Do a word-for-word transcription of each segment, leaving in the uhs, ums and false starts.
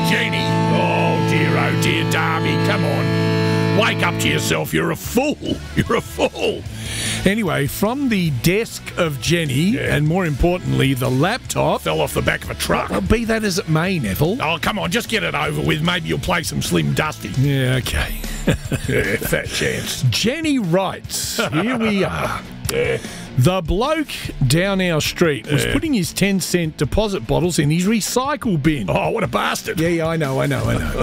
Jenny. Oh, dear, oh, dear, Darby, come on. Wake up to yourself. You're a fool. You're a fool. Anyway, from the desk of Jenny, Yeah. and more importantly, the laptop. Fell off the back of a truck. Well, be that as it may, Neville. Oh, come on, just get it over with. Maybe you'll play some Slim Dusty. Yeah, okay. Yeah, fat chance. Jenny writes, here we are. Yeah. The bloke down our street was Yeah. putting his ten cent deposit bottles in his recycle bin. Oh, what a bastard. Yeah, yeah, I know, I know, I know.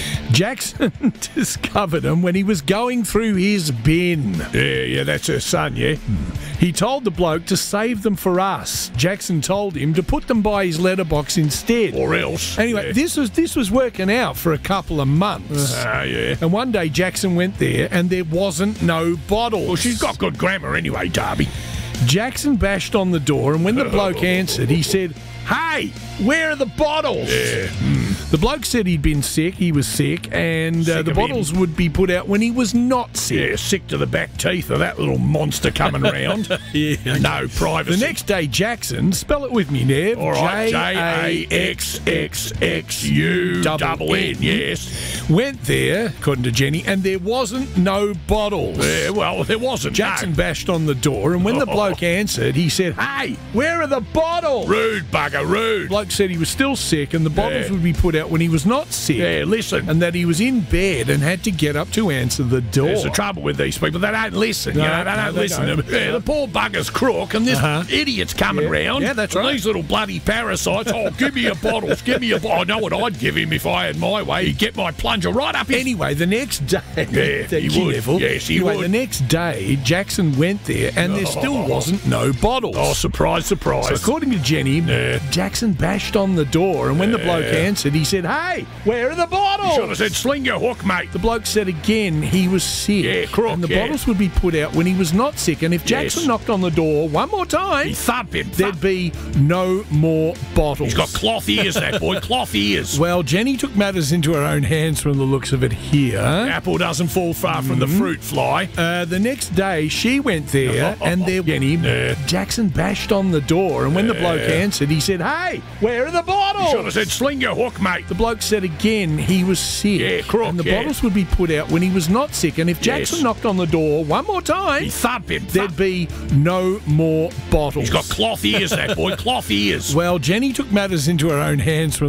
Jackson discovered him when he was going through his bin. Yeah, yeah, that's her son, yeah? He told the bloke to save them for us. Jackson told him to put them by his letterbox instead. Or else. Anyway, Yeah. this was this was working out for a couple of months. Ah, yeah. And one day Jackson went there and there wasn't no bottles. Well, she's got good grammar anyway, Darby. Jackson bashed on the door, and when the bloke answered, he said, "Hey, where are the bottles?" Yeah. The bloke said he'd been sick, he was sick, and uh, Sick the of bottles would be put out when he was not sick. Yeah, sick to the back teeth of that little monster coming round. Yeah. No privacy. The next day, Jackson, spell it with me, Nev. All right, J J A X X X U double N, yes. Went there, according to Jenny, and there wasn't no bottles. Yeah, well, there wasn't. Jackson no. bashed on the door, and when the bloke answered, he said, "Hey, where are the bottles?" Rude bugger, rude. The bloke said he was still sick, and the bottles Yeah. would be put out when he was not sick. Yeah, listen. And that he was in bed and had to get up to answer the door. There's the trouble with these people. They don't listen. No, you know, they no, don't they listen. don't. Yeah, the poor bugger's crook, and this Uh-huh. idiot's coming Yeah. round. Yeah, that's and right. These little bloody parasites. Oh, give me your bottles. Give me your bottles. I know what I'd give him if I had my way. He'd get my plunger right up his... Anyway, the next day, Yeah, Thank he you, would. Neville. Yes, he anyway, would. the next day, Jackson went there, and there still wasn't no bottles. Oh, surprise, surprise. So according to Jenny, Yeah. Jackson bashed on the door, and when the bloke answered, he said, "Hey, where are the bottles?" Should have said, sling your hook, mate. The bloke said again he was sick. Yeah, crook, and the yeah. bottles would be put out when he was not sick. And if Jackson Yes. knocked on the door one more time, He thump him. there'd Thump. be no more bottles. He's got cloth ears, that boy. Cloth ears. Well, Jenny took matters into her own hands from the looks of it here. Apple doesn't fall far from the fruit fly. Uh, the next day, she went there, and there, Jenny, Yeah. Jackson bashed on the door, and when the bloke answered, he said, "Hey, where are the bottles?" Should have said, sling your hook, mate. The bloke said again he was sick. Yeah, crook, and the yeah. bottles would be put out when he was not sick. And if Jackson Yes. knocked on the door one more time, He thump him. there'd Thump. be no more bottles. He's got cloth ears, that boy. Cloth ears. Well, Jenny took matters into her own hands from